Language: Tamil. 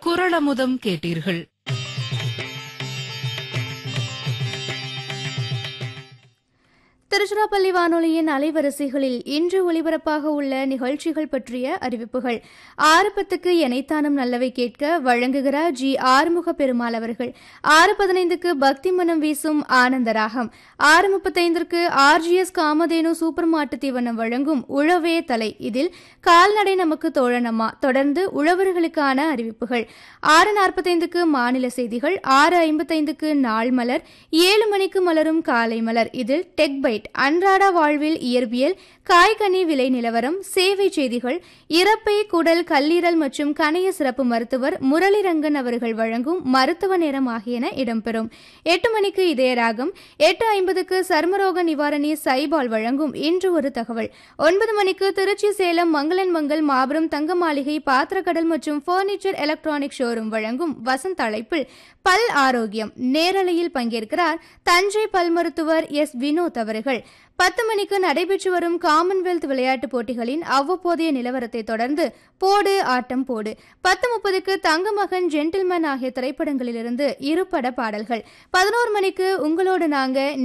குறளமுதம் கேட்டீர்கள். திருச்சிராப்பள்ளி வானொலியின் அலைவரிசைகளில் இன்று ஒலிபரப்பாக உள்ள நிகழ்ச்சிகள் பற்றிய அறிவிப்புகள். 6:10க்கு எனைத்தானும் நல்லவை கேட்க வழங்குகிறார் ஜி ஆறுமுக பெருமாள் அவர்கள். 6:15க்கு பக்தி மனம் வீசும் ஆனந்தராகம். 6:35க்கு RGS காமதேனு சூப்பர் மாட்டு தீவனம் வழங்கும் உழவே தலை. இதில் கால்நடை நமக்கு தோழனம்மா. தொடர்ந்து உழவர்களுக்கான அறிவிப்புகள். 6:45க்கு மாநில செய்திகள். 6:55க்கு நாள் மலர். 7 மணிக்கு மலரும் காலை மலர். இதில் டெக் பைட், அன்றாட வாழ்வில் இயற்பியல், காய்கனி விலை நிலவரம், சேவை செய்திகள், இறப்பை, குடல், கல்லீரல் மற்றும் கணைய சிறப்பு மருத்துவர் முரளிரங்கன் அவர்கள் வழங்கும் மருத்துவ நேரம் ஆகியன இடம்பெறும். 8 மணிக்கு இதயராகம். 8:50க்கு சர்மரோக நிவாரணி சைபால் வழங்கும் இன்று ஒரு தகவல். 9 மணிக்கு திருச்சி சேலம் மங்களன் மங்கள் மாபெரும் தங்க மாளிகை பாத்திரக்கடல் மற்றும் பர்னிச்சர் எலக்ட்ரானிக் ஷோரூம் வழங்கும் வசந்த அழைப்பில் பல் ஆரோக்கியம். நேரலையில் பங்கேற்கிறார் தஞ்சை பல் மருத்துவர் எஸ் வினோத் அவர்கள். 10 மணிக்கு நடைபெற்று வரும் காமன்வெல்த் விளையாட்டுப் போட்டிகளின் அவ்வப்போதைய நிலவரத்தை தொடர்ந்து போடு ஆட்டம் போடு. 10:30க்கு தங்கமகன், ஜென்டில்மேன் ஆகிய திரைப்படங்களிலிருந்து இருபட பாடல்கள். 11 மணிக்கு உங்களோடு நாங்க